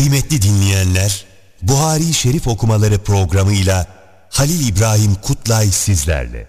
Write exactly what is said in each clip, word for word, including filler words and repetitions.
Kıymetli dinleyenler, Buhari Şerif okumaları programıyla Halil İbrahim Kutlay sizlerle.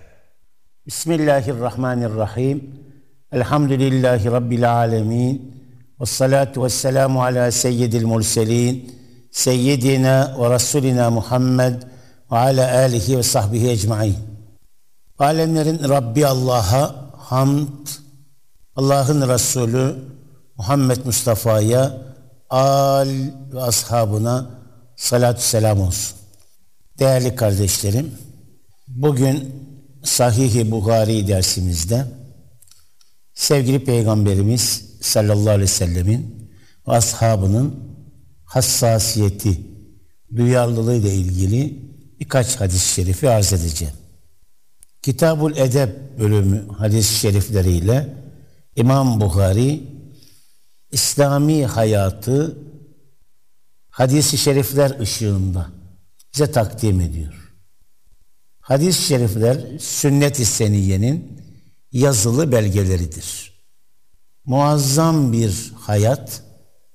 Bismillahirrahmanirrahim. Elhamdülillahi Rabbil alemin. Vessalatu vesselamu ala seyyidil murselin. Seyyidina ve Resulina Muhammed ve ala alihi ve sahbihi ecmain. Alemlerin Rabbi Allah'a hamd, Allah'ın Resulü Muhammed Mustafa'ya, al ve ashabına salatü selam olsun. Değerli kardeşlerim, bugün Sahih-i Buhari dersimizde sevgili Peygamberimiz sallallahu aleyhi ve sellemin ve ashabının hassasiyeti, duyarlılığı ile ilgili birkaç hadis-i şerifi arz edeceğim. Kitab-ül Edeb bölümü hadis-i şerifleriyle İmam Buhari İslami hayatı hadis-i şerifler ışığında bize takdim ediyor. Hadis-i şerifler sünnet-i seniyyenin yazılı belgeleridir. Muazzam bir hayat,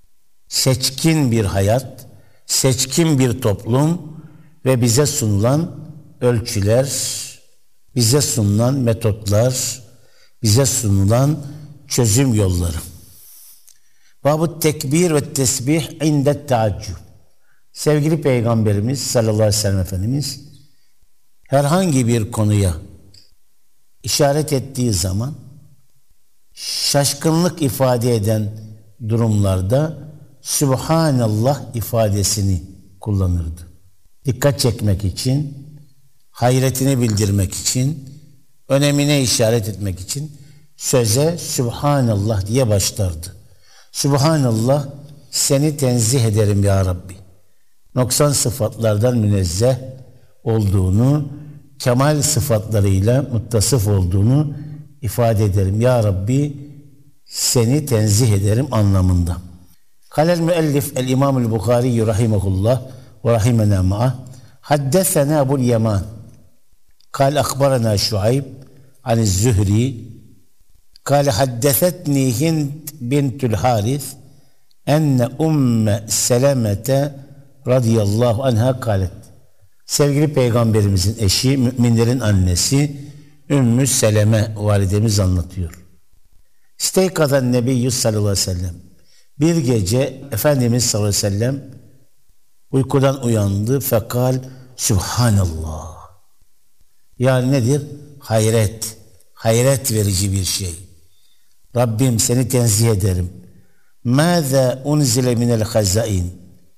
seçkin bir hayat, seçkin bir toplum ve bize sunulan ölçüler, bize sunulan metotlar, bize sunulan çözüm yolları. Bab-ı tekbir ve tesbih indet teaccüb. Sevgili Peygamberimiz sallallahu aleyhi ve sellem Efendimiz herhangi bir konuya işaret ettiği zaman şaşkınlık ifade eden durumlarda Sübhanallah ifadesini kullanırdı. Dikkat çekmek için, hayretini bildirmek için, önemine işaret etmek için söze Sübhanallah diye başlardı. Subhanallah, seni tenzih ederim ya Rabbi. Noksan sıfatlardan münezzeh olduğunu, kemal sıfatlarıyla muttasıf olduğunu ifade ederim. Ya Rabbi, seni tenzih ederim anlamında. Kalel müellif el-İmamul Bukhari rahimehullah ve rahimena ma'ah. Haddesena Ebul Yaman. Kal akbarana Şuayb aniz Zühri. Kal haddesetni Hind bintül Haris enne umme Selemete radıyallahu anha kalet. Sevgili Peygamberimizin eşi, müminlerin annesi Ümmü Seleme validemiz anlatıyor. İsteykadan Nebiyyü sallallahu aleyhi ve sellem. Bir gece Efendimiz sallallahu aleyhi ve sellem uykudan uyandı. Fekal Sübhanallah. Yani nedir? Hayret. Hayret verici bir şey. Rabbim seni tenzih ederim. Mâzâ unzile minel hazain.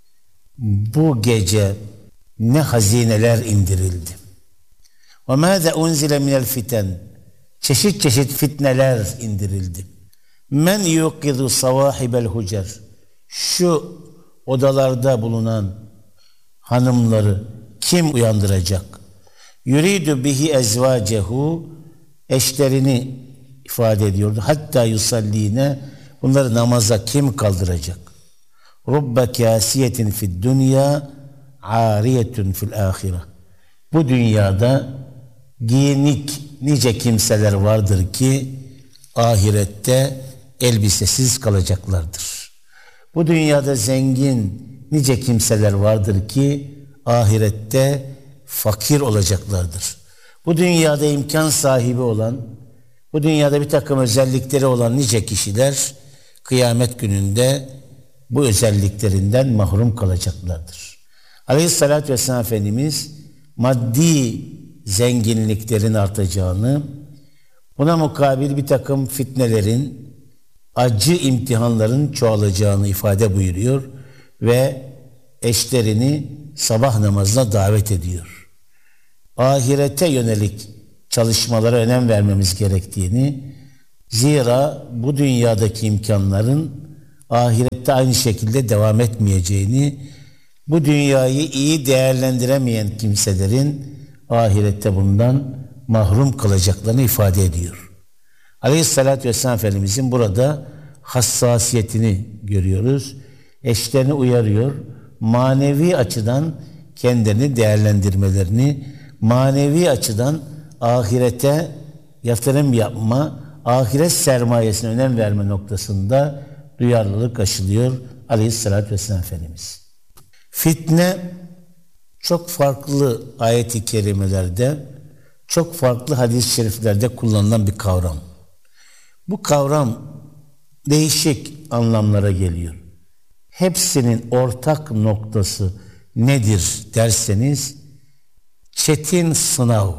Bu gece ne hazineler indirildi. Ve mâzâ unzile minel fiten. Çeşit çeşit fitneler indirildi. Men yuqidu savâhibel hucer. Şu odalarda bulunan hanımları kim uyandıracak? Yuridu bihi ezvacehu. Eşlerini ifade ediyordu. Hatta yusalline, bunları namaza kim kaldıracak? Rubbe kâsiyetin fid dünya âriyetun fil âhire. Bu dünyada giyinik nice kimseler vardır ki ahirette elbisesiz kalacaklardır. Bu dünyada zengin nice kimseler vardır ki ahirette fakir olacaklardır. Bu dünyada imkan sahibi olan, bu dünyada bir takım özellikleri olan nice kişiler kıyamet gününde bu özelliklerinden mahrum kalacaklardır. Aleyhissalatü vesselam Efendimiz maddi zenginliklerin artacağını, buna mukabil bir takım fitnelerin, acı imtihanların çoğalacağını ifade buyuruyor ve eşlerini sabah namazına davet ediyor. Ahirete yönelik çalışmalara önem vermemiz gerektiğini, zira bu dünyadaki imkanların ahirette aynı şekilde devam etmeyeceğini, bu dünyayı iyi değerlendiremeyen kimselerin ahirette bundan mahrum kalacaklarını ifade ediyor. Aleyhissalatü vesselam Efendimizin burada hassasiyetini görüyoruz. Eşlerini uyarıyor. Manevi açıdan kendilerini değerlendirmelerini, manevi açıdan ahirete yatırım yapma, ahiret sermayesine önem verme noktasında duyarlılık aşılıyor Aleyhisselatü vesselam Efendimiz. Fitne çok farklı ayet-i kerimelerde, çok farklı hadis-i şeriflerde kullanılan bir kavram. Bu kavram değişik anlamlara geliyor. Hepsinin ortak noktası nedir derseniz, çetin sınav,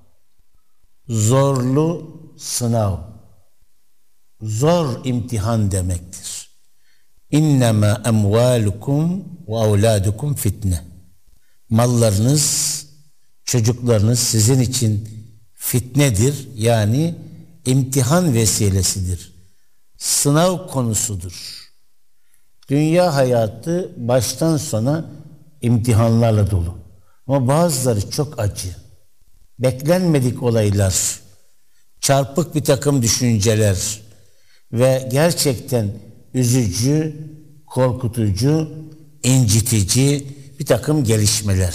zorlu sınav, zor imtihan demektir. İnnemâ emvâlukum ve evlâdukum fitne. Mallarınız, çocuklarınız sizin için fitnedir, yani imtihan vesilesidir. Sınav konusudur. Dünya hayatı baştan sona imtihanlarla dolu. Ama bazıları çok acı. Beklenmedik olaylar, çarpık bir takım düşünceler ve gerçekten üzücü, korkutucu, incitici bir takım gelişmeler.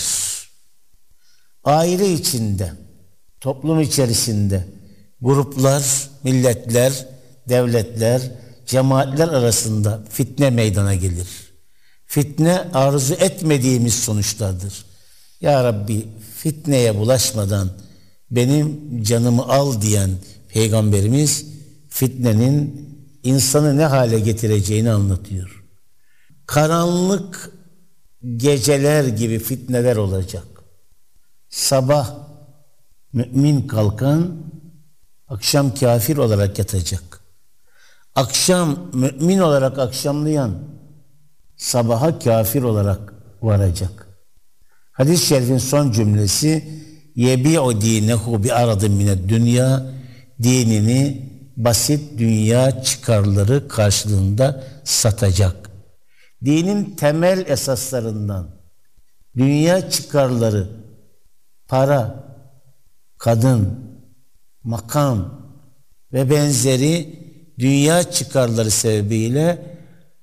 Aile içinde, toplum içerisinde gruplar, milletler, devletler, cemaatler arasında fitne meydana gelir. Fitne arzu etmediğimiz sonuçlardır. Ya Rabbi, fitneye bulaşmadan benim canımı al diyen Peygamberimiz fitnenin insanı ne hale getireceğini anlatıyor. Karanlık geceler gibi fitneler olacak. Sabah mümin kalkan, akşam kafir olarak yatacak. Akşam mümin olarak akşamlayan, sabaha kafir olarak varacak. Hadis-i şerifin son cümlesi, yebi'u dinehu bi aradın mined dünya, dinini basit dünya çıkarları karşılığında satacak. Dinin temel esaslarından dünya çıkarları, para, kadın, makam ve benzeri dünya çıkarları sebebiyle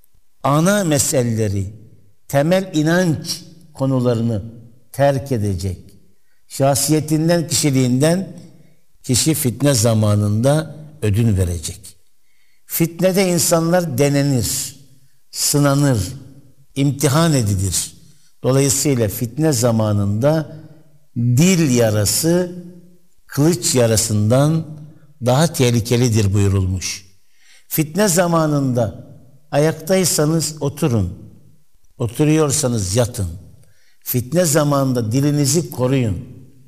ana meseleleri, temel inanç konularını terk edecek. Şahsiyetinden, kişiliğinden kişi fitne zamanında ödün verecek. Fitnede insanlar denenir, sınanır, imtihan edilir. Dolayısıyla fitne zamanında dil yarası kılıç yarasından daha tehlikelidir buyurulmuş. Fitne zamanında ayaktaysanız oturun, oturuyorsanız yatın. Fitne zamanında dilinizi koruyun.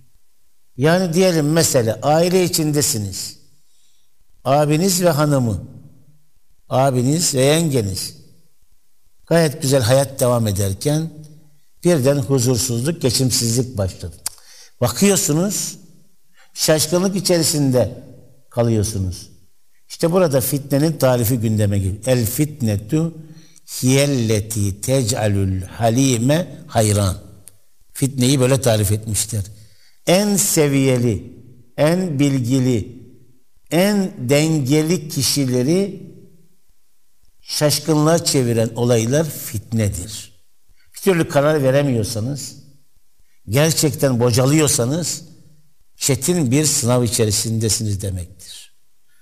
Yani diyelim mesela aile içindesiniz. Abiniz ve hanımı, abiniz ve yengeniz gayet güzel hayat devam ederken birden huzursuzluk, geçimsizlik başladı. Bakıyorsunuz, şaşkınlık içerisinde kalıyorsunuz. İşte burada fitnenin tarifi gündeme geliyor. El fitnetu hiyelleti tec'alul halime hayran. Fitneyi böyle tarif etmişler. En seviyeli, en bilgili, en dengeli kişileri şaşkınlığa çeviren olaylar fitnedir. Bir türlü karar veremiyorsanız, gerçekten bocalıyorsanız çetin bir sınav içerisindesiniz demektir.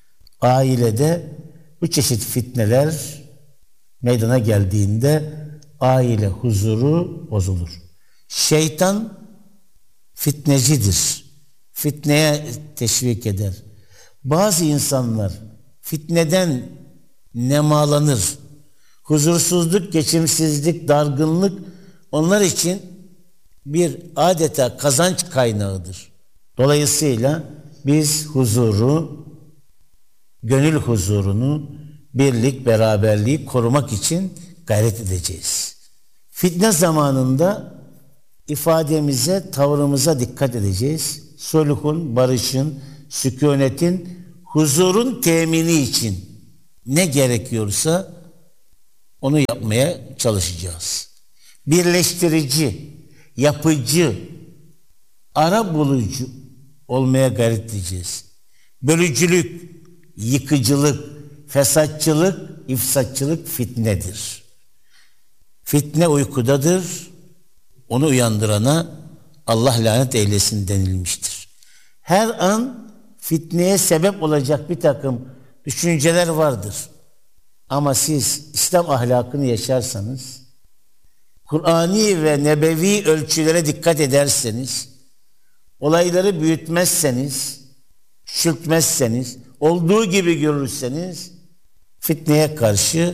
Ailede bu çeşit fitneler meydana geldiğinde aile huzuru bozulur. Şeytan fitnecidir. Fitneye teşvik eder. Bazı insanlar fitneden nemalanır. Huzursuzluk, geçimsizlik, dargınlık onlar için bir adeta kazanç kaynağıdır. Dolayısıyla biz huzuru, gönül huzurunu, birlik, beraberliği korumak için gayret edeceğiz. Fitne zamanında ifademize, tavrımıza dikkat edeceğiz. Sulhun, barışın, sükunetin, huzurun temini için ne gerekiyorsa onu yapmaya çalışacağız. Birleştirici, yapıcı, ara bulucu olmaya gayret edeceğiz. Bölücülük, yıkıcılık, fesatçılık, ifsatçılık fitnedir. Fitne uykudadır. Onu uyandırana Allah lanet eylesin denilmiştir. Her an fitneye sebep olacak bir takım düşünceler vardır. Ama siz İslam ahlakını yaşarsanız, Kur'ani ve nebevi ölçülere dikkat ederseniz, olayları büyütmezseniz, küçültmezseniz, olduğu gibi görürseniz, fitneye karşı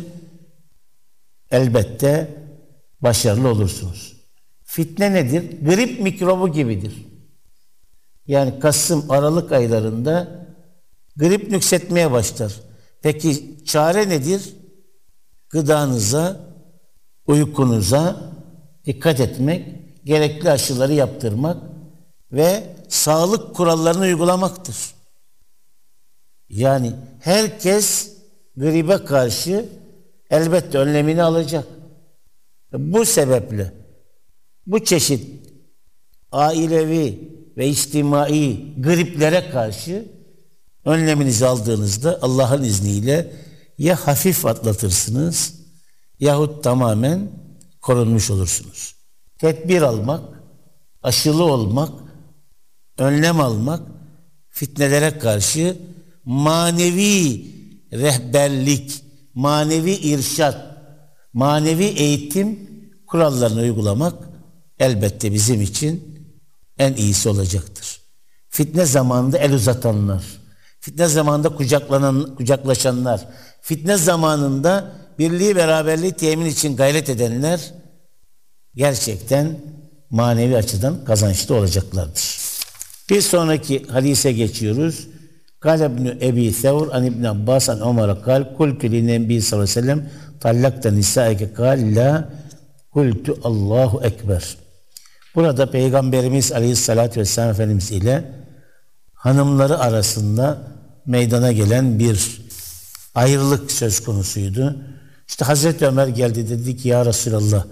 elbette başarılı olursunuz. Fitne nedir? Grip mikrobu gibidir. Yani Kasım, Aralık aylarında grip nüksetmeye başlar. Peki çare nedir? Gıdanıza, uykunuza dikkat etmek, gerekli aşıları yaptırmak ve sağlık kurallarını uygulamaktır. Yani herkes gribe karşı elbette önlemini alacak. Bu sebeple bu çeşit ailevi ve içtimai griplere karşı önleminizi aldığınızda Allah'ın izniyle ya hafif atlatırsınız yahut tamamen korunmuş olursunuz. Tedbir almak, aşılı olmak, önlem almak, fitnelere karşı manevi rehberlik, manevi irşat, manevi eğitim kurallarını uygulamak elbette bizim için en iyisi olacaktır. Fitne zamanında el uzatanlar, fitne zamanında kucaklanan, kucaklaşanlar, fitne zamanında birliği beraberliği temin için gayret edenler gerçekten manevi açıdan kazançlı olacaklardır. Bir sonraki hadise geçiyoruz. Kâle ibn Ebi Thevr an İbn Abbas an Ömer'e kal kultu li Nebi sallallahu aleyhi ve sellem tallakta nisâike kal la kultu Allahu Ekber. Burada Peygamberimiz Aleyhisselatü Vesselam Efendimiz ile hanımları arasında meydana gelen bir ayrılık söz konusuydu. İşte Hazreti Ömer geldi, dedi ki ya Resulallah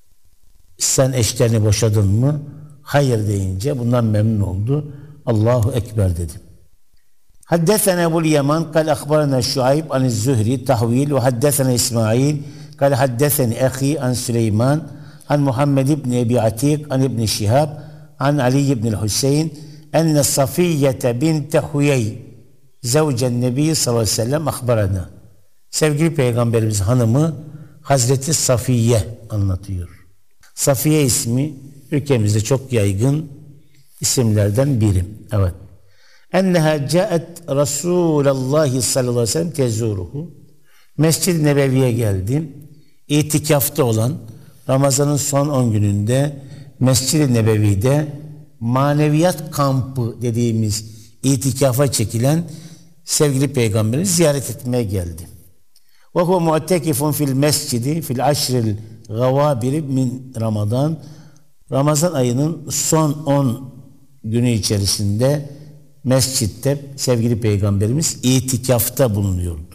sen eşlerini boşadın mı? Hayır deyince bundan memnun oldu. Allahu Ekber dedi. Haddesena Ebu'l Yaman kal akhbarana Şuayb an Zuhri tahvil ve haddesena İsmail kal haddeseni ahi an Süleyman an Muhammed ibn Ebi Atik an İbn Şihab an Ali ibn Hüseyin enne Safiyyete binte Huyey zevcen Nebi sallallahu aleyhi ve sellem akhbarana. Sevgili Peygamberimiz hanımı Hazreti Safiye anlatıyor. Safiye ismi ülkemizde çok yaygın isimlerden biri. Evet. Enneha caet Resulullah sallallahu aleyhi ve sellem tezuruhu. Mescid-i Nebevi'ye geldi. İtikafta olan Ramazan'ın son on gününde Mescid-i Nebevi'de maneviyat kampı dediğimiz itikafa çekilen sevgili Peygamber'i ziyaret etmeye geldi. Ve huve mu'tekifun fil mescidi fil aşril gavabiri min Ramazan. Ramazan ayının son on günü içerisinde mescitte sevgili Peygamberimiz itikafta bulunuyordu.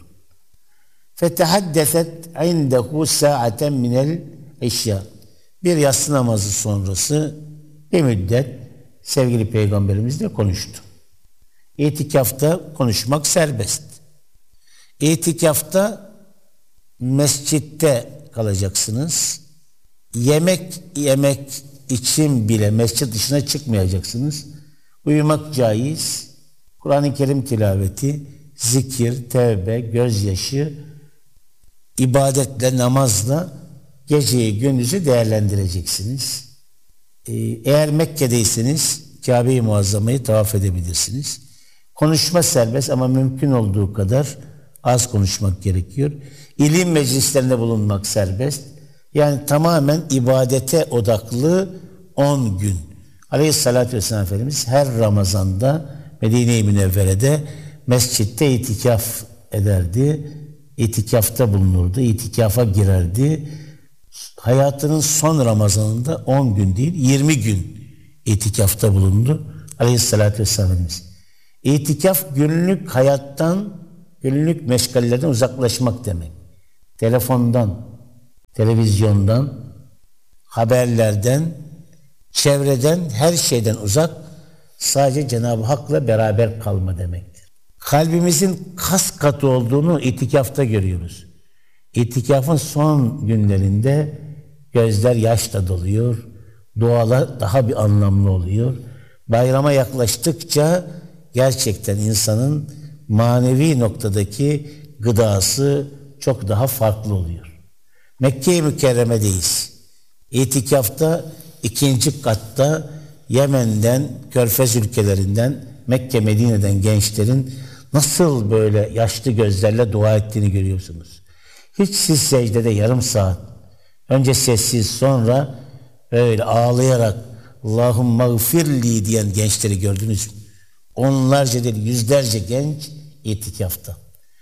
Fetehaddeset indehu sa'aten minel işya. Bir yatsı namazı sonrası bir müddet sevgili Peygamberimizle konuştu. İtikafta konuşmak serbest. İtikafta mescitte kalacaksınız. Yemek yemek için bile mescid dışına çıkmayacaksınız. Uyumak caiz. Kur'an-ı Kerim tilaveti, zikir, tevbe, gözyaşı, ibadetle, namazla geceyi, gündüzü değerlendireceksiniz. Ee, eğer Mekke'deyseniz Kabe-i Muazzama'yı tavaf edebilirsiniz. Konuşma serbest ama mümkün olduğu kadar az konuşmak gerekiyor. İlim meclislerinde bulunmak serbest. Yani tamamen ibadete odaklı on gün. Aleyhissalatü vesselam Efendimiz her Ramazan'da Medine-i Münevvere'de mescitte itikaf ederdi. İtikafta bulunurdu. İtikafa girerdi. Hayatının son Ramazan'ında on gün değil yirmi gün itikafta bulundu Aleyhissalatü vesselam Efendimiz. İtikaf günlük hayattan, günlük meşgallerden uzaklaşmak demek. Telefondan, televizyondan, haberlerden, çevreden, her şeyden uzak, sadece Cenab-ı Hak'la beraber kalma demektir. Kalbimizin kas katı olduğunu itikafta görüyoruz. İtikafın son günlerinde gözler yaşla doluyor, dualar daha bir anlamlı oluyor. Bayrama yaklaştıkça gerçekten insanın manevi noktadaki gıdası, çok daha farklı oluyor. Mekke-i Mükerreme'deyiz. İtikafta ikinci katta Yemen'den, Körfez ülkelerinden, Mekke, Medine'den gençlerin nasıl böyle yaşlı gözlerle dua ettiğini görüyorsunuz. Hiç siz secdede yarım saat, önce sessiz sonra öyle ağlayarak Allahümme gfirli diyen gençleri gördünüz mü? Onlarca değil, yüzlerce genç itikafta.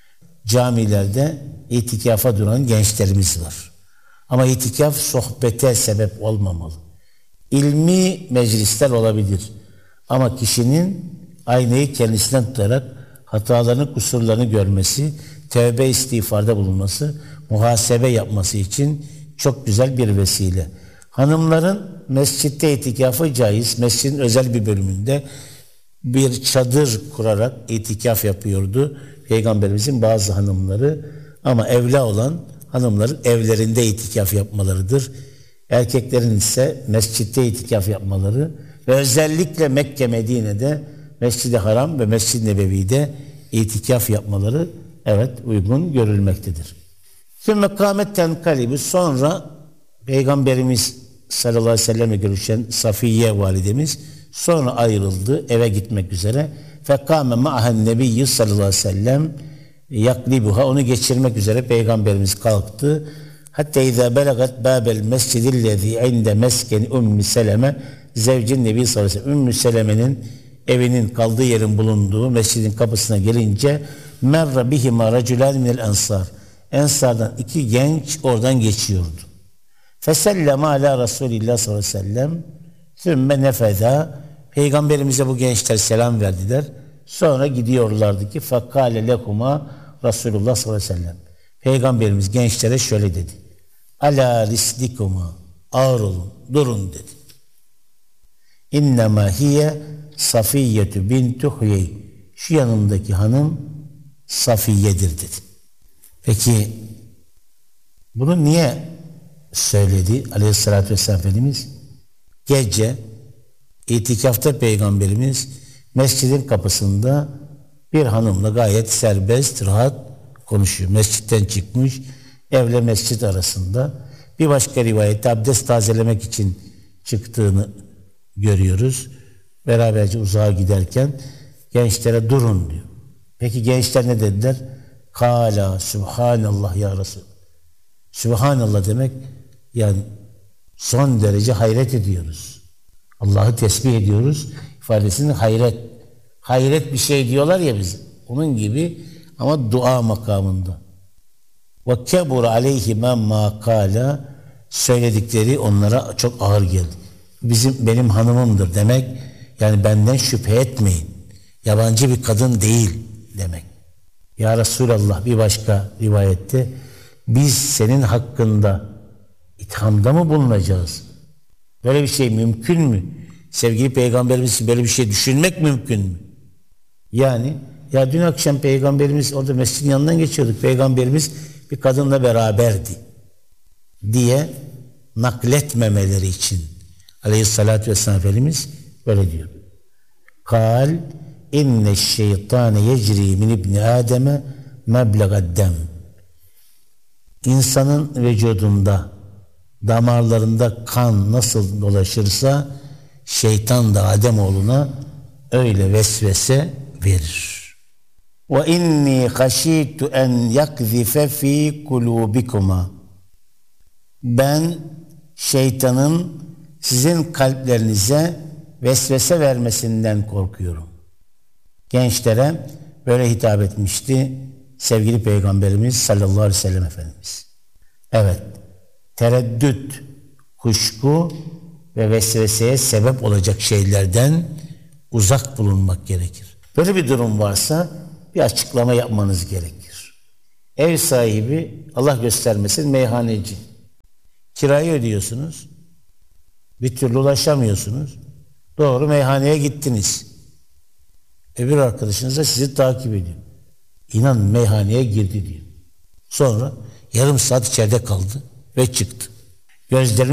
Camilerde itikafa duran gençlerimiz var. Ama itikaf sohbete sebep olmamalı. İlmi meclisler olabilir. Ama kişinin aynayı kendisinden tutarak hatalarını, kusurlarını görmesi, tövbe istiğfarda bulunması, muhasebe yapması için çok güzel bir vesile. Hanımların mescitte itikafı caiz. Mescidin özel bir bölümünde bir çadır kurarak itikaf yapıyordu Peygamberimizin bazı hanımları. Ama evla olan hanımların evlerinde itikaf yapmalarıdır. Erkeklerin ise mescitte itikaf yapmaları ve özellikle Mekke, Medine'de Mescid-i Haram ve Mescid-i Nebevi'de itikaf yapmaları evet uygun görülmektedir. Sümme kâmetten kalibi, sonra Peygamberimiz sallallahu aleyhi ve sellem'le görüşen Safiye validemiz sonra ayrıldı eve gitmek üzere. Fekâme ma'ahen nebiyyü sallallahu aleyhi ve sellem yaklibuha, onu geçirmek üzere Peygamberimiz kalktı. Hatta izâ belagat bâbel mescidillezî inde meskeni Ümmü Seleme zevcin Nebi sallallahu aleyhi ve sellem. Ümmü Seleme'nin evinin kaldığı yerin bulunduğu mescidin kapısına gelince merra bihima raculân minel ensar. Ensardan iki genç oradan geçiyordu. Fesellema ala Resulillah sallallahu aleyhi ve sellem sümme nefeda. Peygamberimize bu gençler selam verdiler. Sonra gidiyorlardı ki fakale lekuma Resulullah sallallahu aleyhi ve sellem. Peygamberimiz gençlere şöyle dedi. Ala rislikuma, ağır olun, durun dedi. İnnemâ hiye Safiyyetü bintu Huyey. Şu yanımdaki hanım Safiye'dir dedi. Peki bunu niye söyledi aleyhissalatü vesselam Efendimiz? Gece itikafta Peygamberimiz mescidin kapısında bir hanımla gayet serbest, rahat konuşuyor. Mescitten çıkmış, evle mescit arasında. Bir başka rivayette abdest tazelemek için çıktığını görüyoruz. Beraberce uzağa giderken gençlere durun diyor. Peki gençler ne dediler? Kâlâ Sübhanallah ya Resul. Sübhanallah demek yani son derece hayret ediyoruz. Allah'ı tesbih ediyoruz. İfadesini hayret. Hayret bir şey diyorlar ya biz. Onun gibi ama dua makamında. Ve kebur aleyhime ma kâlâ, söyledikleri onlara çok ağır geldi. Bizim benim hanımımdır demek, yani benden şüphe etmeyin. Yabancı bir kadın değil demek. Ya Resulallah, bir başka rivayette biz senin hakkında ithamda mı bulunacağız? Böyle bir şey mümkün mü? Sevgili Peygamberimiz için böyle bir şey düşünmek mümkün mü? Yani ya dün akşam Peygamberimiz orada mescidin yanından geçiyorduk. Peygamberimiz bir kadınla beraberdi diye nakletmemeleri için aleyhissalatü vesselam Efendimiz böyle diyor. Kal inne şeytane yecri min ibni Adem'e meblagaddem. İnsanın vücudunda, damarlarında kan nasıl dolaşırsa şeytan da Ademoğluna öyle vesvese verir. Ve inni haşitu en yakzife fi kulubikuma. Ben şeytanın sizin kalplerinize vesvese vermesinden korkuyorum. Gençlere böyle hitap etmişti sevgili Peygamberimiz sallallahu aleyhi ve sellem Efendimiz. Evet, tereddüt, kuşku ve vesveseye sebep olacak şeylerden uzak bulunmak gerekir. Böyle bir durum varsa bir açıklama yapmanız gerekir. Ev sahibi, Allah göstermesin, meyhaneci. Kirayı ödüyorsunuz. Bir türlü ulaşamıyorsunuz. Doğru meyhaneye gittiniz. Öbür arkadaşınız da sizi takip ediyor. İnan meyhaneye girdi diyor. Sonra yarım saat içeride kaldı ve çıktı. Gözlerini